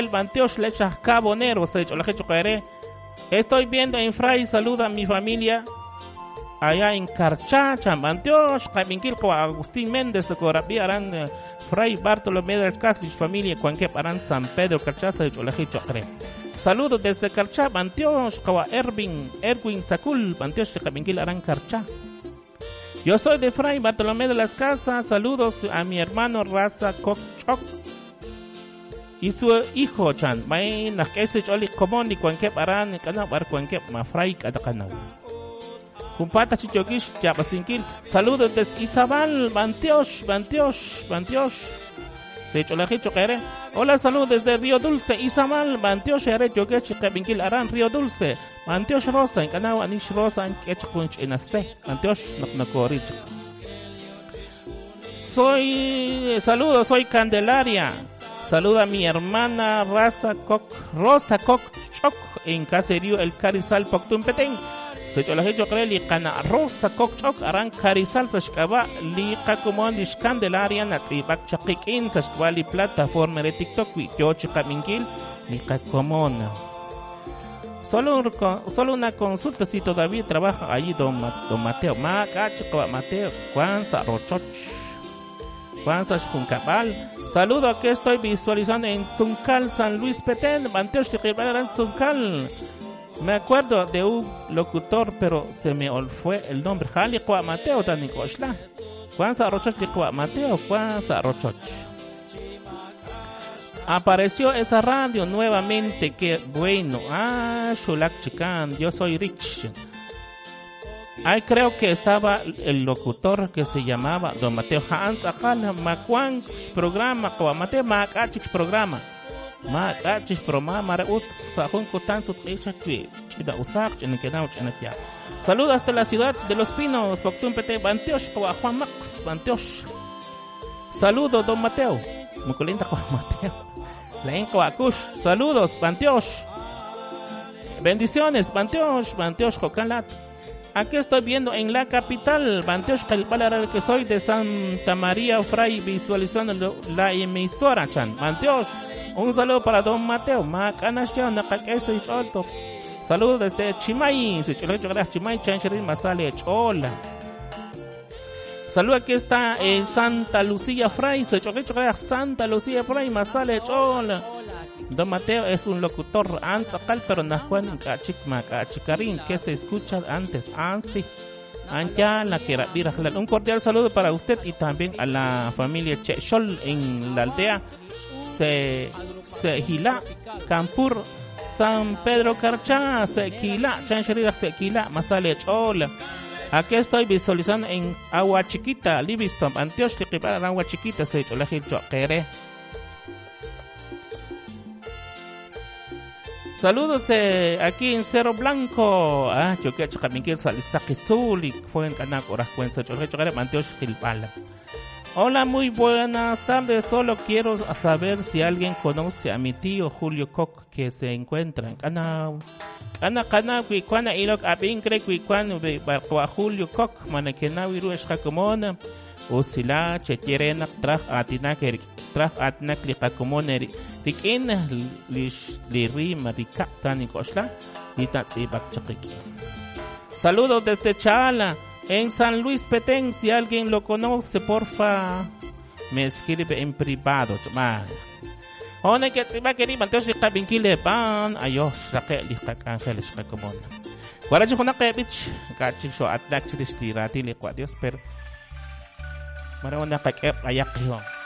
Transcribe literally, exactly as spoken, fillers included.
Bantiosh Lecha Cabonero, se hecho la hecho caeré. Estoy viendo en Fray, saluda a mi familia allá en Carchacha, Bantiosh, Cabinquil, Agustín Méndez de Corabí, Arán, Fray Bartolomé del Caslis, familia, Cuanque, Arán, San Pedro, Carchaza, hecho la hecho caeré. Saludos desde Carchá, Bantiosh, Kawa Ervin, Erwin Sakul, Bantiosh, Cabinquil, Arán, Carchá. Yo soy de Fray Bartolomé de las Casas, saludos a mi hermano Raza Kokchok y su hijo Chan, may nakese choli komon ni Cuanque Arán, kana bar Cuanque ma Fray Katakanaw. Kumpata Chichokish, Yapasinquil, saludos desde Izabal, Bantiosh, Bantiosh, Bantiosh. Se cholajicho quere. Hola, saludos desde Río Dulce, Izabal, Bantiosh, Ere Yogechi, Cabinquil Arán, Río Dulce. Bantiosh Rosa, en Canao, Anish Rosa, en Ketchpunch, en Ace, Bantiosh, Naknakorich. Soy, saludos, soy Candelaria. Saluda a mi hermana Raza Coc, Rosa Coc Choc, en Caserío El Carizal, Poctumpetén. Se yo la he hecho creer, li cana Rosa Coc Choc, Aran Carizal, Sashkaba, li Kakumondish Candelaria, Natsibak Chakikin, Sashkaba, li plataforma de TikTok, yo Chikaminkil, li Kakumon. Solo, solo una consulta si todavía trabaja allí don, don Mateo. Ma cacho Mateo. Juanza Rochoch. Juanza Shkunkabal. Saludo, aquí estoy visualizando en Tuncal, San Luis Petén. Manteo Shikibal en Tuncal. Me acuerdo de un locutor, pero se me fue el nombre. Jali Kwa Mateo Tanikoshla. Juanza Rochoch de Kwa Mateo. Juanza Rochoch. Apareció esa radio nuevamente, qué bueno. Ah, Shulak Chican, yo soy Rich. Ahí creo que estaba el locutor que se llamaba Don Mateo Hans Akal Macuan programa, Kwa Mateo Macachich programa. Macachich programa, Reut, Fajun Kutan Sutishakwi, Chida Usak, Chenkenau, Chenetia. Saludos hasta la ciudad de Los Pinos, Poctumpete, Bantiosh, Kwa Juan Max, Bantiosh. Saludos, Don Mateo. Muculinta Kwa Mateo. Lenco Akush, saludos, Bantiosh. Bendiciones, Bantiosh, Bantiosh Cocalat. Aquí estoy viendo en la capital, Bantiosh Calpalar, que soy de Santa María Fray, visualizando la emisora, Chan. Bantiosh, un saludo para Don Mateo. Macanashio, Nakakese Cholto. Saludos desde Chimay, si chulo Chimay, Chancherin Masale, Chola. Salud, aquí está en Santa Lucía Fray. Se choque choque Santa Lucía Fray. Masale chola. Don Mateo es un locutor antacal, pero najuan kachikma kachikarin que se escucha antes. Ansi. Anja la que un cordial saludo para usted y también a la familia Chechol en la aldea Se Sejila Campur San Pedro Carchá Sequila Chancherira Sequila Masale chola. Aquí estoy visualizando en Agua Chiquita, Livingston, Antioch, que para Agua Chiquita, se hecho la gente quere. Saludos eh, aquí en Cerro Blanco. Ah, yo quiero también quiero salir Saquizuli, fue en Canac, ahora cuenta, yo quiero Antioch, Gilpala. Hola, muy buenas tardes. Solo quiero saber si alguien conoce a mi tío Julio Koch, que se encuentra en Canao. Ana kana kui kwana ilok abin kre kui kwan be kwa Julio Koch mana kena wiru eska komona usila chetirena trah atina ker trah atna klika komona rikin lish liri marika tani kosla litatsi bakchakiki. Saludos desde Chala en San Luis Petén. Si alguien lo conoce, porfa me escribe en privado. Ma Ona que se va a querer mantener si está bien que le van ayos saque lihat ángeles que como na. Guarda yo con la kebich kachi so at la chistira tili kwa Dios per. Mara ona ka ayak yo.